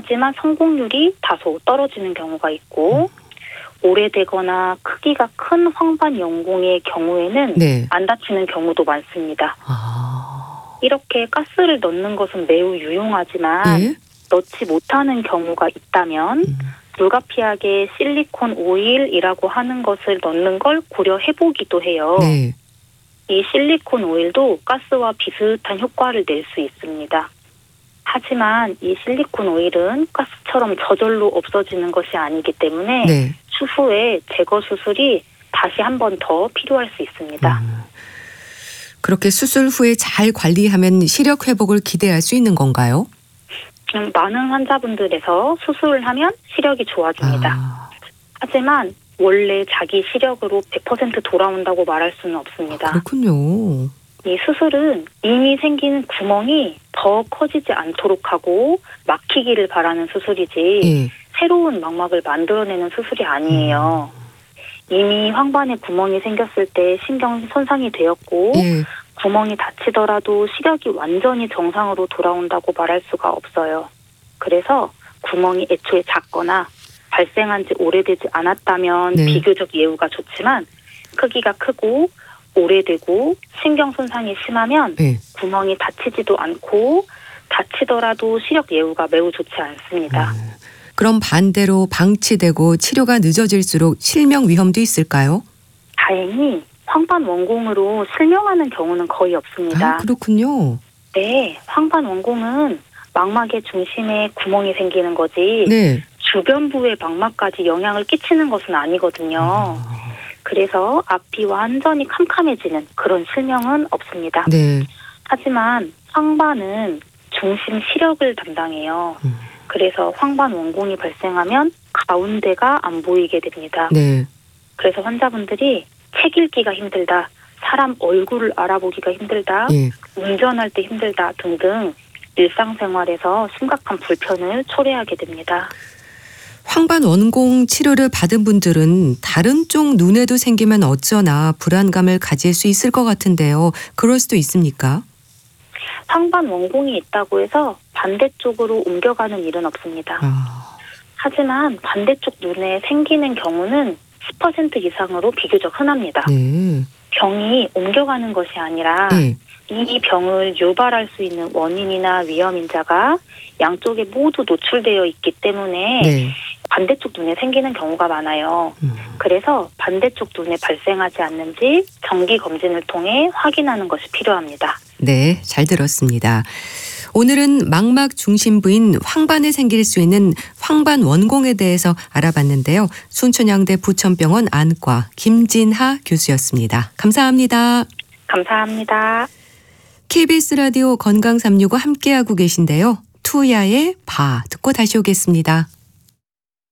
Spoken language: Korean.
하지만 성공률이 다소 떨어지는 경우가 있고 오래되거나 크기가 큰 황반 원공의 경우에는 네. 안 다치는 경우도 많습니다. 이렇게 가스를 넣는 것은 매우 유용하지만 예? 넣지 못하는 경우가 있다면 불가피하게 실리콘 오일이라고 하는 것을 넣는 걸 고려해보기도 해요. 네. 이 실리콘 오일도 가스와 비슷한 효과를 낼 수 있습니다. 하지만 이 실리콘 오일은 가스처럼 저절로 없어지는 것이 아니기 때문에 네. 추후에 제거 수술이 다시 한 번 더 필요할 수 있습니다. 그렇게 수술 후에 잘 관리하면 시력 회복을 기대할 수 있는 건가요? 많은 환자분들에서 수술을 하면 시력이 좋아집니다. 하지만 원래 자기 시력으로 100% 돌아온다고 말할 수는 없습니다. 그렇군요. 이 수술은 이미 생기는 구멍이 더 커지지 않도록 하고 막히기를 바라는 수술이지 예. 새로운 망막을 만들어내는 수술이 아니에요. 이미 황반에 구멍이 생겼을 때 신경 손상이 되었고 예. 구멍이 닫히더라도 시력이 완전히 정상으로 돌아온다고 말할 수가 없어요. 그래서 구멍이 애초에 작거나 발생한 지 오래되지 않았다면 네. 비교적 예후가 좋지만 크기가 크고 오래되고 신경 손상이 심하면 예. 구멍이 닫히지도 않고 닫히더라도 시력 예후가 매우 좋지 않습니다. 그럼 반대로 방치되고 치료가 늦어질수록 실명 위험도 있을까요? 다행히 황반 원공으로 실명하는 경우는 거의 없습니다. 그렇군요. 네, 황반 원공은 망막의 중심에 구멍이 생기는 거지 네. 주변부의 망막까지 영향을 끼치는 것은 아니거든요. 그래서 앞이 완전히 캄캄해지는 그런 실명은 없습니다. 네. 하지만 황반은 중심 시력을 담당해요. 그래서 황반 원공이 발생하면 가운데가 안 보이게 됩니다. 네. 그래서 환자분들이 책 읽기가 힘들다, 사람 얼굴을 알아보기가 힘들다, 예. 운전할 때 힘들다 등등 일상생활에서 심각한 불편을 초래하게 됩니다. 황반 원공 치료를 받은 분들은 다른 쪽 눈에도 생기면 어쩌나 불안감을 가질 수 있을 것 같은데요. 그럴 수도 있습니까? 황반 원공이 있다고 해서 반대쪽으로 옮겨가는 일은 없습니다. 하지만 반대쪽 눈에 생기는 경우는 10% 이상으로 비교적 흔합니다. 네. 병이 옮겨가는 것이 아니라 네. 이 병을 유발할 수 있는 원인이나 위험인자가 양쪽에 모두 노출되어 있기 때문에 네. 반대쪽 눈에 생기는 경우가 많아요. 그래서 반대쪽 눈에 발생하지 않는지 정기 검진을 통해 확인하는 것이 필요합니다. 네, 잘 들었습니다. 오늘은 망막 중심부인 황반에 생길 수 있는 황반 원공에 대해서 알아봤는데요. 순천향대 부천병원 안과 김진하 교수였습니다. 감사합니다. 감사합니다. KBS 라디오 건강365 함께하고 계신데요. 투야의 바 듣고 다시 오겠습니다.